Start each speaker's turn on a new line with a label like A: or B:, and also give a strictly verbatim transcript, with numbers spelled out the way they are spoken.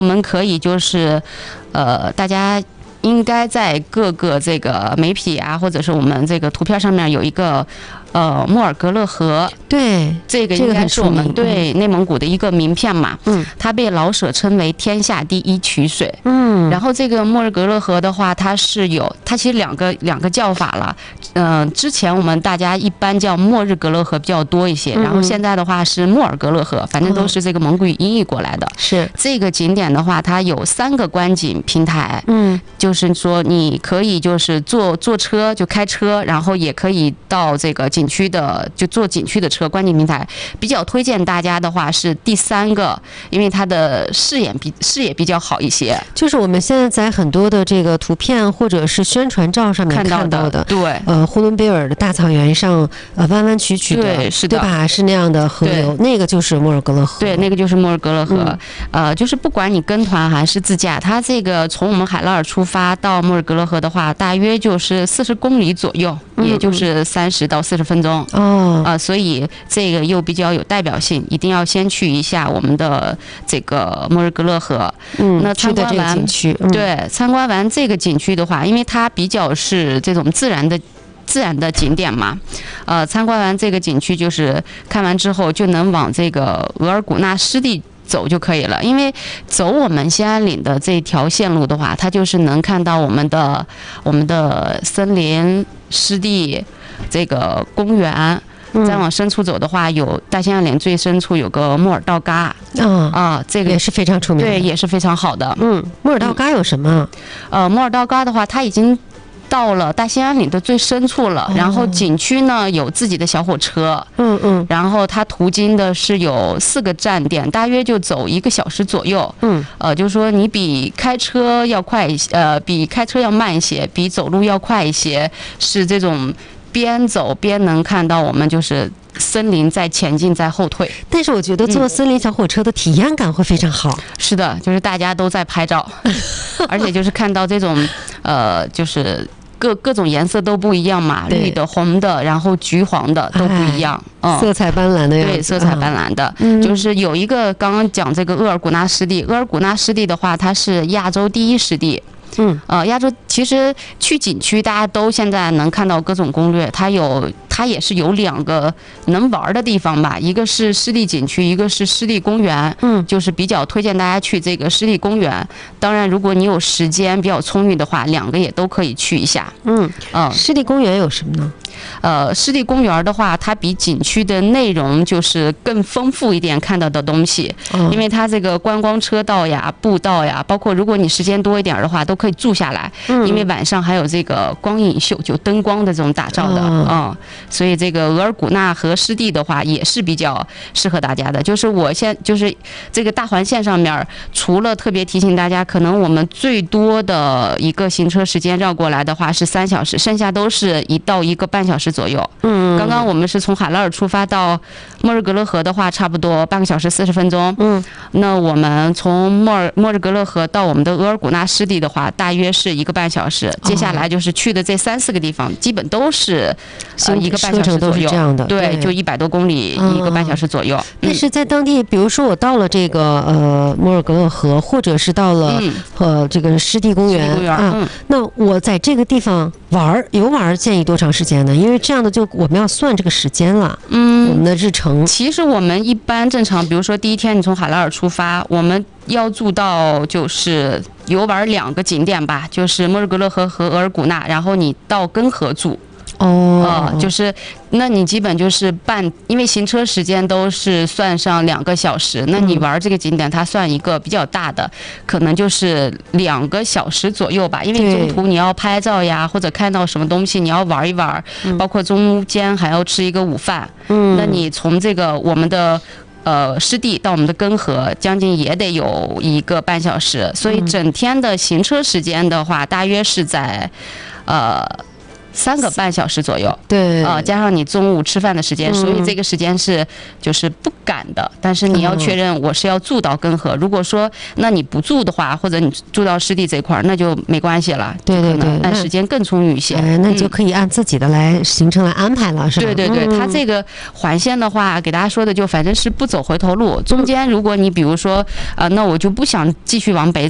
A: 我们可以就是，呃，大家应该在各个这个媒体啊，或者是我们这个图片上面有一个。呃，莫尔格勒河，
B: 对，
A: 这个应该是我们对内蒙古的一个名片嘛。
B: 嗯，
A: 它被老舍称为天下第一曲水。
B: 嗯，
A: 然后这个莫尔格勒河的话，它是有，它其实两个两个叫法了。嗯、呃，之前我们大家一般叫末日格勒河比较多一些，
B: 嗯、
A: 然后现在的话是莫尔格勒河，反正都是这个蒙古语音译过来的。
B: 是、嗯、
A: 这个景点的话，它有三个观景平台。
B: 嗯，
A: 就是说你可以就是坐坐车就开车，然后也可以到这个景区的就坐景区的车观景平台。比较推荐大家的话是第三个，因为它的视野比视野比较好一些。
B: 就是我们现在在很多的这个图片或者是宣传照上面看到的，
A: 到的对，
B: 呃，呼伦贝尔的大草原上呃弯弯曲曲的，
A: 对，是的，
B: 对吧？是那样的河流，那个就是莫尔格勒河。
A: 对，那个就是莫尔格勒河。嗯、呃，就是不管你跟团还是自驾，它这个从我们海拉尔出发到莫尔格勒河的话，大约就是四十公里左右，嗯、也就是三十到四十分钟。
B: 哦，
A: 啊、呃，所以这个又比较有代表性，一定要先去一下我们的这个莫尔格勒河。
B: 嗯，
A: 那参观完
B: 景区，嗯、
A: 对，参观完这个景区的话，因为它比较是这种自然的。自然的景点嘛，呃，参观完这个景区，就是看完之后就能往这个额尔古纳湿地走就可以了。因为走我们兴安岭的这条线路的话，它就是能看到我们的我们的森林、湿地、这个公园。再往深处走的话，有大兴安岭最深处有个莫尔道嘎，
B: 嗯
A: 啊，这个
B: 也是非常出名的，
A: 对，也是非常好的。
B: 嗯，莫尔道嘎有什么？
A: 呃，莫尔道嘎的话，它已经到了大兴安岭的最深处了，然后景区呢有自己的小火车，
B: 嗯嗯，
A: 然后它途经的是有四个站点，大约就走一个小时左右，
B: 嗯，
A: 呃，就是说你比开车要快一些，呃，比开车要慢一些，比走路要快一些，是这种边走边能看到我们就是森林在前进在后退。
B: 但是我觉得坐森林小火车的体验感会非常好。
A: 嗯、是的，就是大家都在拍照，而且就是看到这种呃，就是各各种颜色都不一样嘛，绿的、红的，然后橘黄的都不一样，
B: 嗯，色彩斑斓的样子，
A: 对，色彩斑斓的。
B: 嗯、
A: 就是有一个刚刚讲这个额尔古纳湿地，额尔古纳湿地的话，它是亚洲第一湿地。
B: 嗯，
A: 呃，亚洲其实去景区，大家都现在能看到各种攻略，它有它也是有两个能玩的地方吧，一个是湿地景区，一个是湿地公园。
B: 嗯，
A: 就是比较推荐大家去这个湿地公园。当然，如果你有时间比较充裕的话，两个也都可以去一下。
B: 嗯
A: 嗯，呃、
B: 湿地公园有什么呢？
A: 呃，湿地公园的话，它比景区的内容就是更丰富一点，看到的东西，
B: 哦、
A: 因为它这个观光车道呀、步道呀，包括如果你时间多一点的话，都可以住下来。
B: 嗯，
A: 因为晚上还有这个光影秀，就灯光的这种打造的，
B: 哦、
A: 嗯，所以这个额尔古纳和湿地的话，也是比较适合大家的。就是我现就是这个大环线上面，除了特别提醒大家，可能我们最多的一个行车时间绕过来的话是三小时，剩下都是一到一个半小时左右。
B: 嗯，
A: 刚刚我们是从海拉尔出发到莫尔格勒河的话，差不多半个小时四十分钟。
B: 嗯，
A: 那我们从莫尔莫尔格勒河到我们的额尔古纳湿地的话，大约是一个半小时。接下来就是去的这三四个地方，基本都是呃一个半小时左右。
B: 这样的，
A: 对，就一百多公里，一个半小时左右。
B: 但是在当地，比如说我到了这个呃莫尔格勒河，或者是到了、嗯、呃这个湿地公园啊、
A: 嗯，
B: 那我在这个地方玩游玩建议多长时间呢？因为这样的就我们要算这个时间了，嗯，我们的日程。
A: 其实我们一般正常，比如说第一天你从海拉尔出发，我们要住到就是游玩两个景点吧，就是莫尔格勒河和额尔古纳，然后你到根河住。
B: 哦、
A: 呃，就是，那你基本就是半，因为行车时间都是算上两个小时，那你玩这个景点它算一个比较大的，可能就是两个小时左右吧，因为中途你要拍照呀，或者看到什么东西你要玩一玩，包括中间还要吃一个午饭，嗯，那你从这个我们的。呃，湿地到我们的根河将近也得有一个半小时，所以整天的行车时间的话，大约是在，呃。 三个半小时左右。
B: 对，
A: 呃，加上你中午吃饭的时间，所以这个时间是就是不赶的。但是你要确认我是要住到根河，如果说那你不住的话，或者你住到湿地这块儿，那就没关系了。
B: 对对对，
A: 但时间更充裕一些。
B: 哎，那就可以按自己的来行程来安排了，是吧？
A: 对对对，
B: 嗯、
A: 它这个环线的话，给大家说的就反正是不走回头路。中间如果你比如说呃，那我就不想继续往北